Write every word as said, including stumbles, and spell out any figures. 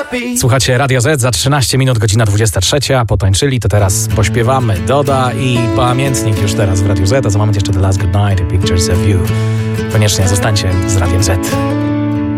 Słuchacie Radio Z, za trzynaście minut, godzina dwudziesta trzecia. Potańczyli, to teraz pośpiewamy Doda i pamiętnik już teraz w Radiu Z, a za moment jeszcze The Last Good Night, Pictures of You. Koniecznie zostańcie z Radiem Z.